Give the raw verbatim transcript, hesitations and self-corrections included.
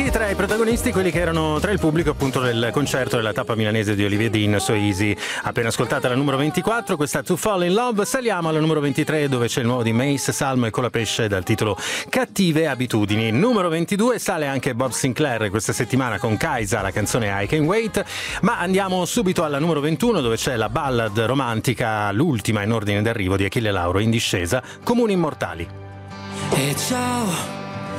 tra i protagonisti, quelli che erano tra il pubblico appunto del concerto della tappa milanese di Olivier Dean, So Easy. Appena ascoltata la numero ventiquattro, questa To Fall in Love. Saliamo alla numero ventitré, dove c'è il nuovo di Mace, Salmo e Colapesce dal titolo Cattive Abitudini. Numero ventidue sale anche Bob Sinclair questa settimana con Kaisa, la canzone I Can Wait. Ma andiamo subito alla numero ventuno, dove c'è la ballad romantica, l'ultima in ordine d'arrivo di Achille Lauro, in discesa, Comuni Immortali. E ciao